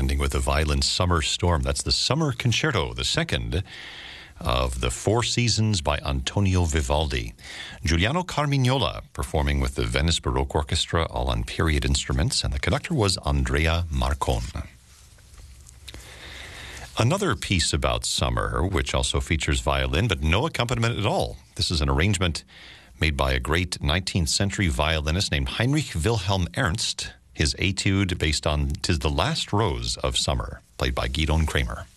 ending with a violin summer storm. That's the Summer Concerto, the second of the Four Seasons by Antonio Vivaldi. Giuliano Carmignola performing with the Venice Baroque Orchestra, all on period instruments, and the conductor was Andrea Marcon. Another piece about summer, which also features violin, but no accompaniment at all. This is an arrangement made by a great 19th century violinist named Heinrich Wilhelm Ernst. His etude based on "'Tis the Last Rose of Summer," played by Gidon Kremer.